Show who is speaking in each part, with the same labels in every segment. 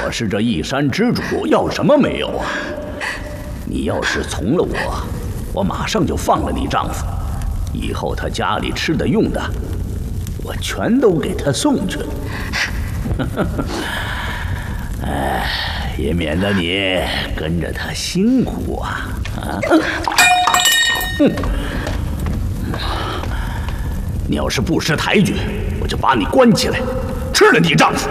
Speaker 1: 我是这一山之主，要什么没有啊？你要是从了我，我马上就放了你丈夫，以后他家里吃的用的，我全都给他送去了。哎，也免得你跟着他辛苦啊！你要是不识抬举，我就把你关起来，吃了你丈夫。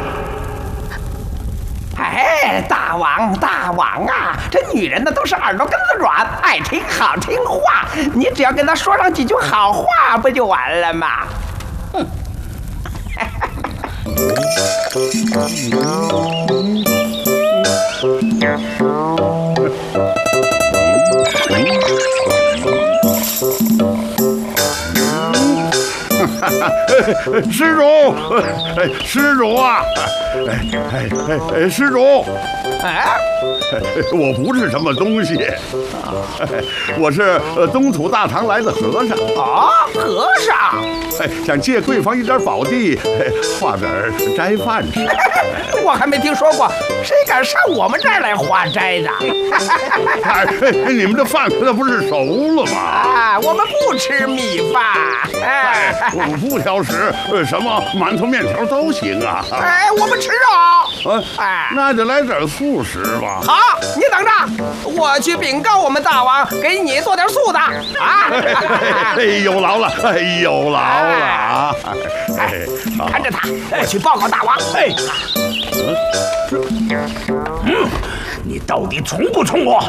Speaker 2: 哎，大王啊，这女人呢都是耳朵根子软，爱听好听话，你只要跟她说上几句好话，不就完了吗？哼。
Speaker 3: 施主，施主啊，施主，我不是什么东西，我是东土大唐来的和尚。
Speaker 2: 哦，和尚，
Speaker 3: 想借贵坊一点宝地，化点斋饭吃。
Speaker 2: 我还没听说过谁敢上我们这儿来化斋的。
Speaker 3: 你们的饭那不是熟了吗？
Speaker 2: 啊，我们不吃米饭。
Speaker 3: 不挑食，什么馒头、面条都行啊。
Speaker 2: 我们吃肉。
Speaker 3: 那就来点素食吧。
Speaker 2: 好，你等着，我去禀告我们大王，给你做点素的啊。
Speaker 3: 有劳了，有劳了啊！
Speaker 2: 看着他，我去报告大王。
Speaker 1: 你到底从不从我？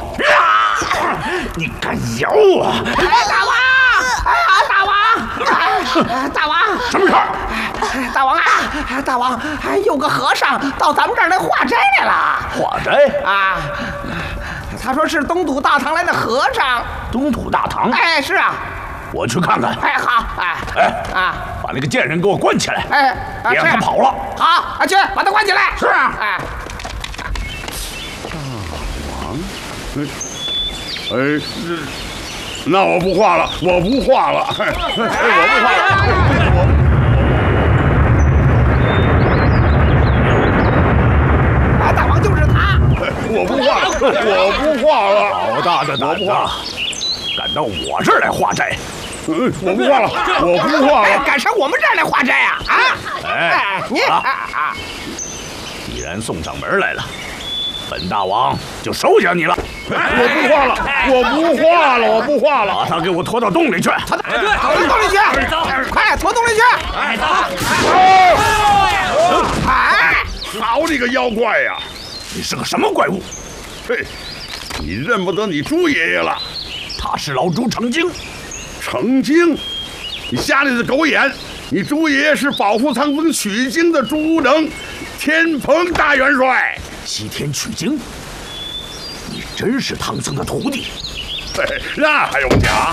Speaker 1: 你敢咬我？
Speaker 2: 大王！大王！大王！
Speaker 1: 什么事儿？
Speaker 2: 大王啊！大王，有个和尚到咱们这儿来化斋来了。
Speaker 1: 化斋
Speaker 2: 啊？他说是东土大唐来的和尚。
Speaker 1: 东土大唐？
Speaker 2: 是啊。
Speaker 1: 我去看看。
Speaker 2: 好。
Speaker 1: 把那个贱人给我关起来。别让他跑了。
Speaker 2: 好，去把他关起来。
Speaker 1: 是啊。
Speaker 3: 大王，那我不画了，我不画了，我不画了。
Speaker 2: 大王就是他。
Speaker 3: 我不画了，我不画了。
Speaker 1: 好大的胆子，敢到我这儿来化斋！
Speaker 3: 我不画了，我不画了。
Speaker 2: 敢上我们这儿来化斋啊？你
Speaker 1: 既然送上门来了，本大王就收下你了。
Speaker 3: 我不画了，我不画了，我不画了。
Speaker 1: 把他给我拖到洞里去。
Speaker 2: 对，拖洞里去。快，拖洞里去。
Speaker 3: 好你个妖怪呀！
Speaker 1: 你是个什么怪物？
Speaker 3: 嘿，你认不得你朱爷爷了。
Speaker 1: 他是老朱成精。
Speaker 3: 成精？你瞎了你的狗眼！你朱爷爷是保护苍风取经的朱能，天蓬大元帅。
Speaker 1: 西天取经？你真是唐僧的徒弟？
Speaker 3: 那还用讲？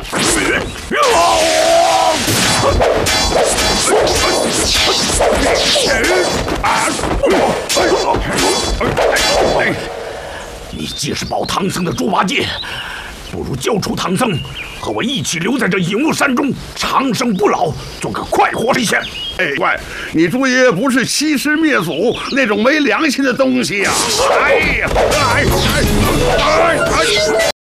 Speaker 1: 你既是保唐僧的猪八戒，不如交出唐僧，和我一起留在这隐雾山中，长生不老，做个快活神仙。
Speaker 3: 怪，你朱爷爷不是欺师灭祖那种没良心的东西呀！